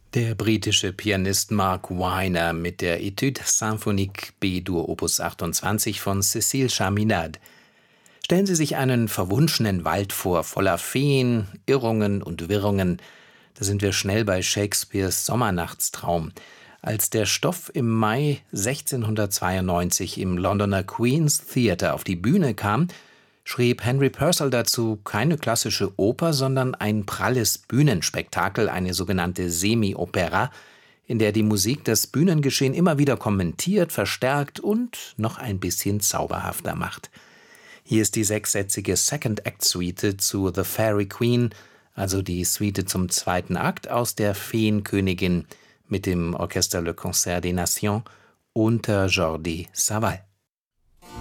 Der britische Pianist Mark Weiner mit der Étude symphonique B-Dur Opus 28 von Cécile Chaminade. Stellen Sie sich einen verwunschenen Wald vor, voller Feen, Irrungen und Wirrungen. Da sind wir schnell bei Shakespeares Sommernachtstraum. Als der Stoff im Mai 1692 im Londoner Queen's Theatre auf die Bühne kam, schrieb Henry Purcell dazu keine klassische Oper, sondern ein pralles Bühnenspektakel, eine sogenannte Semi-Opera, in der die Musik das Bühnengeschehen immer wieder kommentiert, verstärkt und noch ein bisschen zauberhafter macht. Hier ist die sechssätzige Second-Act-Suite zu The Fairy Queen, also die Suite zum zweiten Akt aus der Feenkönigin mit dem Orchester Le Concert des Nations unter Jordi Savall.